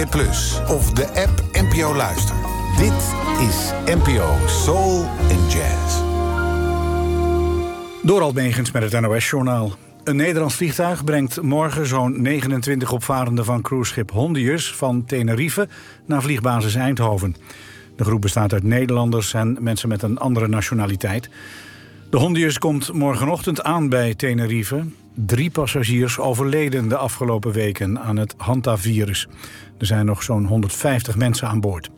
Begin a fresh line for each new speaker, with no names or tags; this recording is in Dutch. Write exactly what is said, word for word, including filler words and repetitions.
Plus of de app N P O Luister. Dit is N P O Soul and Jazz.
Dorald Megens met het N O S-journaal. Een Nederlands vliegtuig brengt morgen zo'n negenentwintig opvarenden van cruiseschip Hondius van Tenerife naar vliegbasis Eindhoven. De groep bestaat uit Nederlanders en mensen met een andere nationaliteit. De Hondius komt morgenochtend aan bij Tenerife. Drie passagiers overleden de afgelopen weken aan het hantavirus. Er zijn nog zo'n honderdvijftig mensen aan boord.